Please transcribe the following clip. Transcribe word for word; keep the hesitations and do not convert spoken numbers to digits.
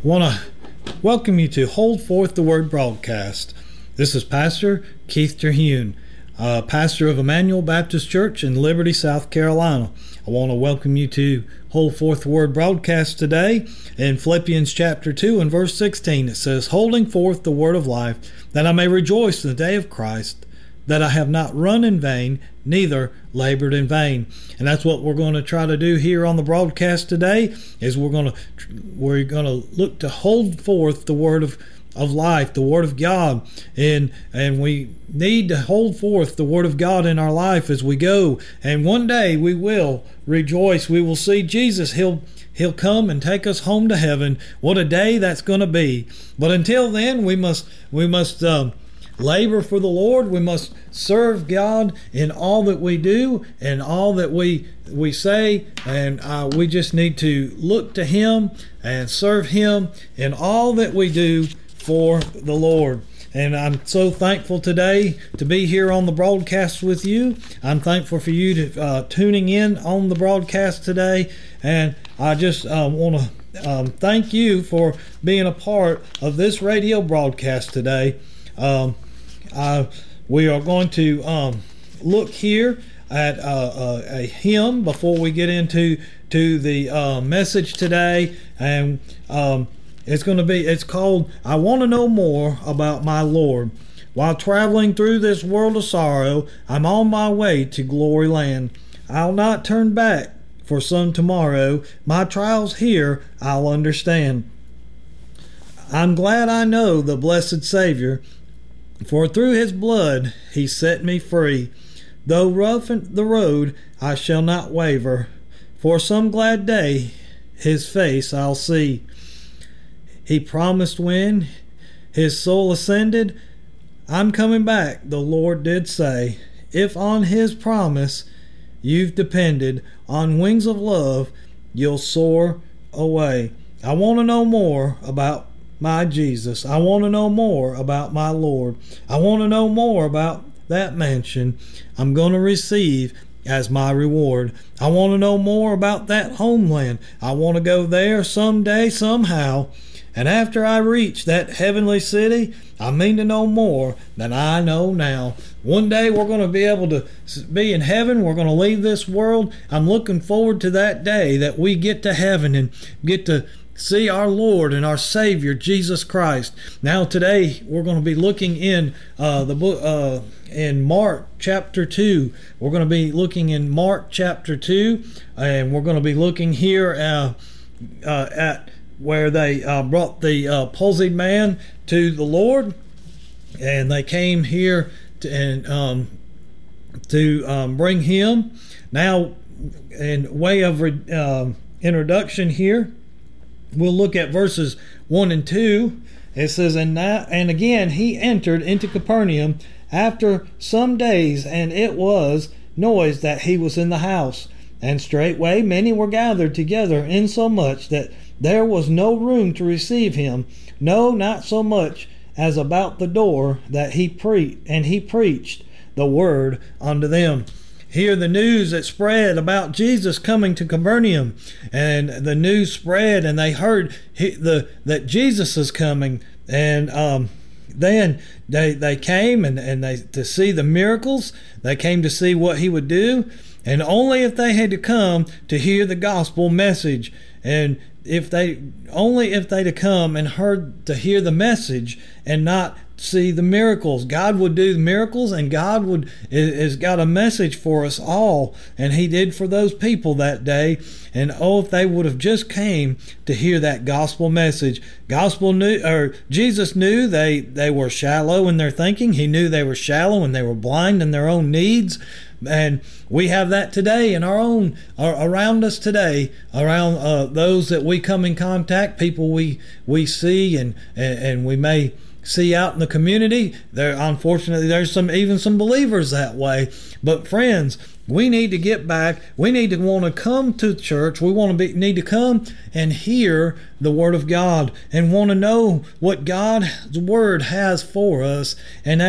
want to welcome you to Hold Forth the Word broadcast. This is Pastor Keith Terhune, uh, pastor of Emmanuel Baptist Church in Liberty, South Carolina. I want to welcome you to Hold Forth the Word broadcast today. In Philippians chapter two and verse sixteen, it says, "Holding forth the word of life, that I may rejoice in the day of Christ, that I have not run in vain, neither labored in vain." And that's what we're going to try to do here on the broadcast today, is we're going to we're going to look to hold forth the word of of life, the word of God, and and we need to hold forth the word of God in our life as we go. And one day we will rejoice. We will see Jesus. He'll He'll come and take us home to heaven. What a day that's going to be! But until then, we must we must um, labor for the Lord. We must serve God in all that we do and all that we we say, and uh, we just need to look to Him and serve Him in all that we do for the Lord. And I'm so thankful today to be here on the broadcast with you. I'm thankful for you to uh, tuning in on the broadcast today, and I just uh, want to um, thank you for being a part of this radio broadcast today. Um, I, we are going to um, look here at uh, a, a hymn before we get into to the uh, message today, and um, it's going to be, it's called, "I Want to Know More About My Lord. While traveling through this world of sorrow, I'm on my way to glory land. I'll not turn back for some tomorrow. My trials here I'll understand. I'm glad I know the blessed Savior, for through His blood He set me free. Though rough the road, I shall not waver, for some glad day His face I'll see. He promised when His soul ascended, I'm coming back, the Lord did say. If on His promise you've depended, on wings of love you'll soar away." I want to know more about my Jesus. I want to know more about my Lord. I want to know more about that mansion I'm going to receive as my reward. I want to know more about that homeland. I want to go there someday, somehow. And after I reach that heavenly city, I mean to know more than I know now. One day we're going to be able to be in heaven. We're going to leave this world. I'm looking forward to that day that we get to heaven and get to see our Lord and our Savior, Jesus Christ. Now today we're going to be looking in uh, the book uh, in Mark chapter two. We're going to be looking in Mark chapter two, and we're going to be looking here uh, uh, at where they uh, brought the uh, palsied man to the Lord, and they came here to, and um, to um, bring him. Now, in way of re- uh, introduction here, we'll look at verses one and two. It says, and, now, and again he entered into Capernaum after some days, and it was noised that he was in the house. And straightway many were gathered together, insomuch that there was no room to receive him, no, not so much as about the door, that he pre- and he preached the word unto them. Here the news that spread about Jesus coming to Capernaum, and the news spread, and they heard he, the that Jesus is coming, and um, then they they came and, and they to see the miracles. They came to see what he would do, and only if they had to come to hear the gospel message, and if they only if they'd have come and heard to hear the message and not see the miracles. God would do the miracles, and God would has got a message for us all, and He did for those people that day. And oh, if they would have just came to hear that gospel message. Gospel knew, or Jesus knew they they were shallow in their thinking. He knew they were shallow and they were blind in their own needs. And we have that today in our own, uh, around us today, around uh, those that we come in contact, people we we see and and, and we may see out in the community. There, unfortunately, there's some even some believers that way. But friends, we need to get back. We need to want to come to church. We want to be need to come and hear the Word of God and want to know what God's Word has for us. And that